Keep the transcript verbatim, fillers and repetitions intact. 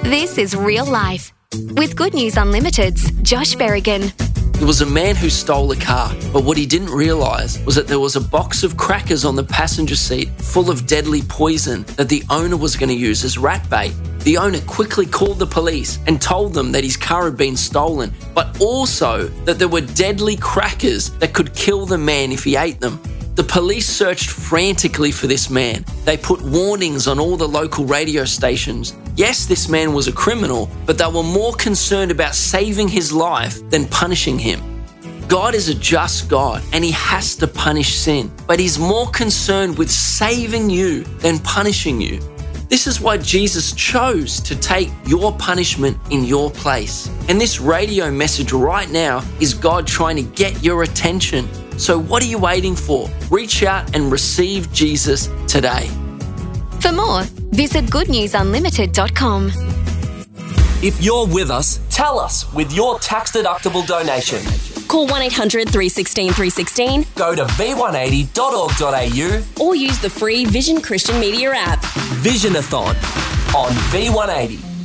This is Real Life with Good News Unlimited's Josh Berrigan. There was a man who stole a car, but what he didn't realise was that there was a box of crackers on the passenger seat full of deadly poison that the owner was going to use as rat bait. The owner quickly called the police and told them that his car had been stolen, but also that there were deadly crackers that could kill the man if he ate them. The police searched frantically for this man. They put warnings on all the local radio stations. Yes, this man was a criminal, but they were more concerned about saving his life than punishing him. God is a just God and he has to punish sin, but he's more concerned with saving you than punishing you. This is why Jesus chose to take your punishment in your place. And this radio message right now is God trying to get your attention. So what are you waiting for? Reach out and receive Jesus today. For more, visit good news unlimited dot com. If you're with us, tell us with your tax-deductible donation. Call one eight hundred three one six three one six. Go to v one eighty dot org dot a u or use the free Vision Christian Media app. Visionathon on V one eighty.